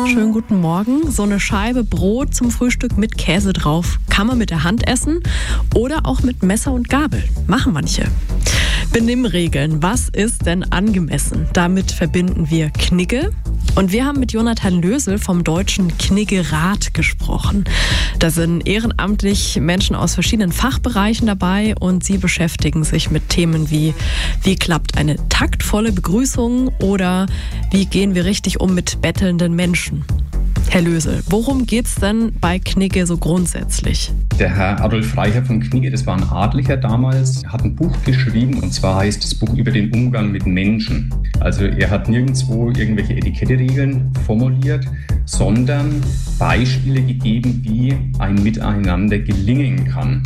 Schönen guten Morgen. So eine Scheibe Brot zum Frühstück mit Käse drauf kann man mit der Hand essen oder auch mit Messer und Gabel. Machen manche. Benimmregeln. Was ist denn angemessen? Damit verbinden wir Knigge. Und wir haben mit Jonathan Lösel vom Deutschen Kniggerat gesprochen. Da sind ehrenamtlich Menschen aus verschiedenen Fachbereichen dabei und sie beschäftigen sich mit Themen wie klappt eine taktvolle Begrüßung oder wie gehen wir richtig um mit bettelnden Menschen? Herr Lösel, worum geht's denn bei Knigge so grundsätzlich? Der Herr Adolf Reicher von Knigge, das war ein Adliger damals, hat ein Buch geschrieben und zwar heißt das Buch über den Umgang mit Menschen. Also er hat nirgendwo irgendwelche Etiketteregeln formuliert, sondern Beispiele gegeben, wie ein Miteinander gelingen kann.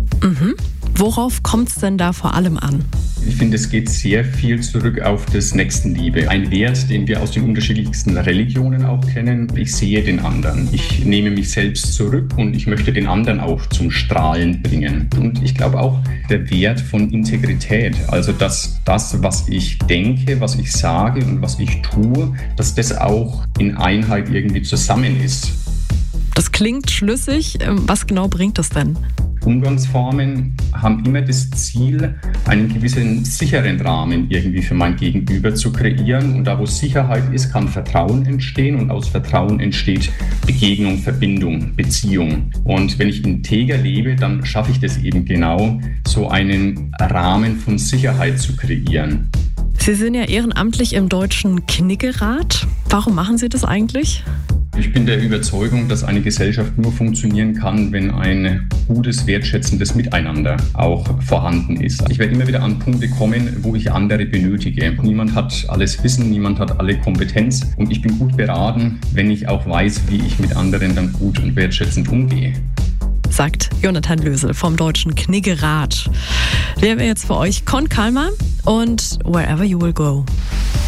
Worauf kommt es denn da vor allem an? Ich finde, es geht sehr viel zurück auf das Nächstenliebe. Ein Wert, den wir aus den unterschiedlichsten Religionen auch kennen. Ich sehe den anderen. Ich nehme mich selbst zurück und ich möchte den anderen auch zum Strahlen bringen. Und ich glaube auch der Wert von Integrität. Also, dass das, was ich denke, was ich sage und was ich tue, dass das auch in Einheit irgendwie zusammen ist. Das klingt schlüssig. Was genau bringt das denn? Umgangsformen haben immer das Ziel, einen gewissen sicheren Rahmen irgendwie für mein Gegenüber zu kreieren. Und da, wo Sicherheit ist, kann Vertrauen entstehen und aus Vertrauen entsteht Begegnung, Verbindung, Beziehung. Und wenn ich integer lebe, dann schaffe ich das eben genau, so einen Rahmen von Sicherheit zu kreieren. Sie sind ja ehrenamtlich im Deutschen Kniggerat. Warum machen Sie das eigentlich? Ich bin der Überzeugung, dass eine Gesellschaft nur funktionieren kann, wenn ein gutes, wertschätzendes Miteinander auch vorhanden ist. Ich werde immer wieder an Punkte kommen, wo ich andere benötige. Niemand hat alles Wissen, niemand hat alle Kompetenz und ich bin gut beraten, wenn ich auch weiß, wie ich mit anderen dann gut und wertschätzend umgehe. Sagt Jonathan Lösel vom Deutschen Kniggerat. Wir haben jetzt für euch Con Calma und Wherever You Will Go.